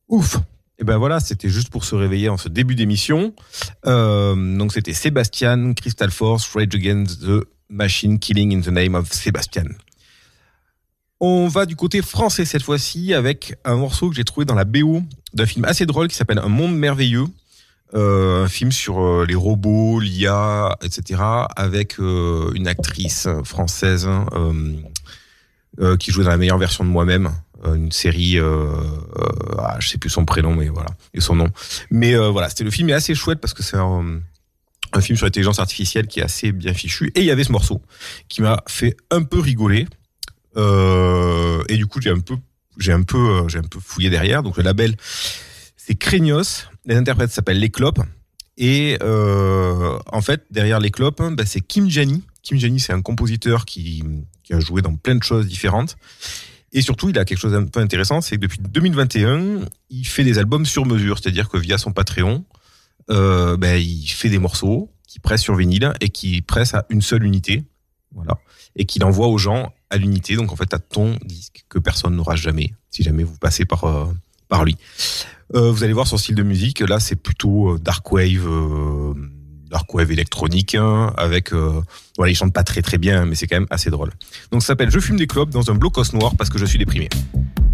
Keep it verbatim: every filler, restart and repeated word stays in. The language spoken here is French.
Ouf. Et ben voilà, c'était juste pour se réveiller en ce début d'émission. Euh, donc c'était Sébastien, Crystal Force, Rage Against the Machine, Killing in the Name of Sébastien. On va du côté français cette fois-ci avec un morceau que j'ai trouvé dans la B O d'un film assez drôle qui s'appelle Un monde merveilleux. Euh, un film sur euh, les robots, l'I A, et cetera. Avec euh, une actrice française euh, euh, qui jouait dans la meilleure version de moi-même. Une série, euh, euh, ah, je sais plus son prénom, mais voilà, et son nom. Mais euh, voilà, c'était le film est assez chouette parce que c'est un, un film sur l'intelligence artificielle qui est assez bien fichu. Et il y avait ce morceau qui m'a fait un peu rigoler. Euh, et du coup, j'ai un peu, j'ai un peu, j'ai un peu fouillé derrière. Donc le label, c'est Craignos. Les interprètes s'appellent Les Clopes. Et euh, en fait, derrière Les Clopes, bah, c'est Kim Jani. Kim Jani, c'est un compositeur qui, qui a joué dans plein de choses différentes. Et surtout, il a quelque chose d'un peu intéressant, c'est que depuis deux mille vingt et un, il fait des albums sur mesure, c'est-à-dire que via son Patreon, euh, ben, il fait des morceaux qu'il presse sur vinyle et qu'il presse à une seule unité, voilà, et qu'il envoie aux gens à l'unité. Donc en fait, t'as ton disque que personne n'aura jamais, si jamais vous passez par euh, par lui. Euh, vous allez voir son style de musique. Là, c'est plutôt dark wave. Euh, dark wave électronique, hein, avec euh, voilà, il chante pas très très bien, mais c'est quand même assez drôle. Donc ça s'appelle Je fume des clopes dans un blocos noir parce que je suis déprimé.